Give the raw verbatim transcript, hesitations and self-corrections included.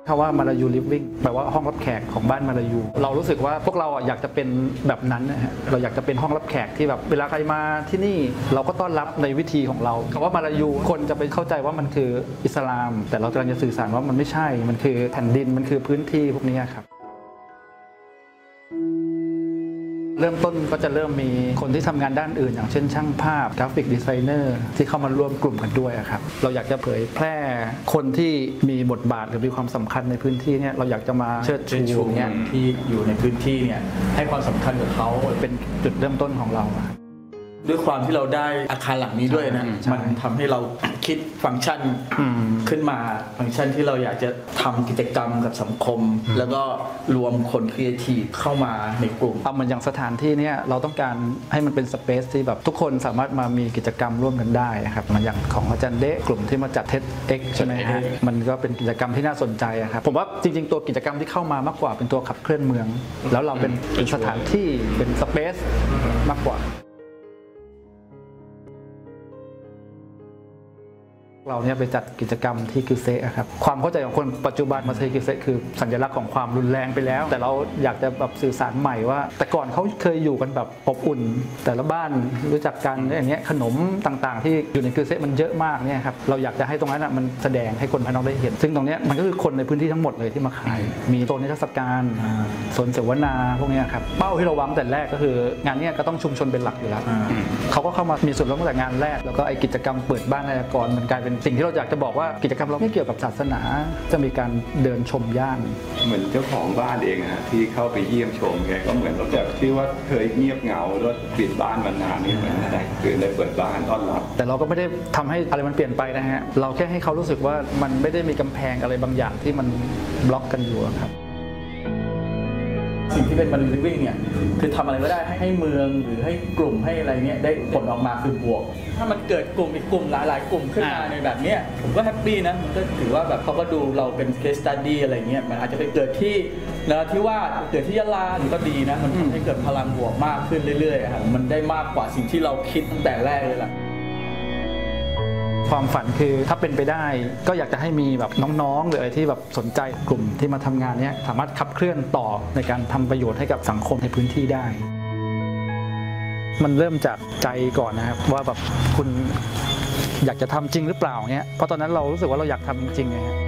คำว่ามาลายูลิฟวิ่งแปลว่าห้องรับแขกของบ้านมาลายูเรารู้สึกว่าพวกเราอยากจะเป็นแบบนั้นนะฮะเราอยากจะเป็นห้องรับแขกที่แบบเวลาใครมาที่นี่เราก็ต้อนรับในวิธีของเราคำว่ามาลายูคนจะไปเข้าใจว่ามันคืออิสลามแต่เรากำลังจะสื่อสารว่ามันไม่ใช่มันคือแผ่นดินมันคือพื้นที่พวกนี้ครับเริ่มต้นก็จะเริ่มมีคนที่ทำงานด้านอื่นอย่างเช่นช่างภาพกราฟิกดีไซเนอร์ที่เข้ามาร่วมกลุ่มกันด้วยครับเราอยากจะเผยแพร่คนที่มีบทบาทหรือมีความสำคัญในพื้นที่เนี่ยเราอยากจะมาเชิดชูเนี่ยที่อยู่ในพื้นที่เนี่ยให้ความสำคัญกับเขาเป็นจุดเริ่มต้นของเราด้วยความที่เราได้อาคารหลังนี้ด้วยนะมันทำให้เราคิดฟังก์ชันขึ้นมาฟังก์ชันที่เราอยากจะทำกิจกรรมกับสังคมแล้วก็รวมคนครีเอทีฟเข้ามาในกลุ่มเอามันอย่างสถานที่เนี่ยเราต้องการให้มันเป็นสเปซที่แบบทุกคนสามารถมามีกิจกรรมร่วมกันได้ครับมันอย่างของอาจารย์เดะกลุ่มที่มาจัดเท็ดเอ็กใช่ไหมฮะมันก็เป็นกิจกรรมที่น่าสนใจครับผมว่าจริงๆตัวกิจกรรมที่เข้ามามากกว่าเป็นตัวขับเคลื่อนเมืองแล้วเราเป็นเป็นสถานที่เป็นสเปซมากกว่าเราเนี่ยไปจัดกิจกรรมที่กิเซะครับความเข้าใจของคนปัจจุบันมาเซกิเซะคือสัญลักษณ์ของความรุนแรงไปแล้วแต่เราอยากจะแบบสื่อสารใหม่ว่าแต่ก่อนเขาเคยอยู่กันแบบอบอุ่นแต่ละบ้านรู้จักกันอย่างเงี้ยขนมต่างๆที่อยู่ในกิเซะมันเยอะมากเนี่ยครับเราอยากจะให้ตรงนั้นมันแสดงให้คนภายนอกได้เห็นซึ่งตรงนี้มันก็คือคนในพื้นที่ทั้งหมดเลยที่มาขายมีโซนนิทรรศการโซนเสวนาพวกนี้ครับเป้าที่เราวางแต่แรกก็คืองานนี้ก็ต้องชุมชนเป็นหลักอยู่แล้วเขาก็เข้ามามีส่วนร่วมตั้งแต่งานแรกแล้วก็ไอกิจกรรมเปิดบ้านนายกรมันกลายเป็นสิ่งที่เราอยากจะบอกว่ากิจกรรมเราไม่เกี่ยวกับศาสนาจะมีการเดินชมย่านเหมือนเจ้าของบ้านเองฮะที่เข้าไปเยี่ยมชมแกก็เหมือนจากที่ว่าเคยเงียบเหงาแล้วปิดบ้านมานานนี่เหมือนได้คือได้เปิดบ้านต้อนรับแต่เราก็ไม่ได้ทำให้อะไรมันเปลี่ยนไปนะฮะเราแค่ให้เขารู้สึกว่ามันไม่ได้มีกำแพงอะไรบางอย่างที่มันบล็อกกันอยู่ครับสิ่งที่เป็นมาลิวิ่งเนี่ยคือทำอะไรก็ได้ให้ให้เมืองหรือให้กลุ่มให้อะไรเนี่ยได้ผลออกมาคือบวกถ้ามันเกิดกลุ่มอีกกลุ่มหลายๆกลุ่มขึ้นมาในแบบนี้ผมก็แฮปปี้นะมันก็ถือว่าแบบเขาก็ดูเราเป็น case study อะไรเงี้ยมันอาจจะไปเกิดที่นราธิวาสเกิดที่ยะลามันก็ดีนะมันทำให้เกิดพลังบวกมากขึ้นเรื่อยๆครับมันได้มากกว่าสิ่งที่เราคิดตั้งแต่แรกเลยล่ะความฝันคือถ้าเป็นไปได้ก็อยากจะให้มีแบบน้องๆหรืออะไรที่แบบสนใจกลุ่มที่มาทำงานนี้สามารถขับเคลื่อนต่อในการทำประโยชน์ให้กับสังคมในพื้นที่ได้มันเริ่มจากใจก่อนนะครับว่าแบบคุณอยากจะทำจริงหรือเปล่าเงี้ยเพราะตอนนั้นเรารู้สึกว่าเราอยากทำจริงๆไง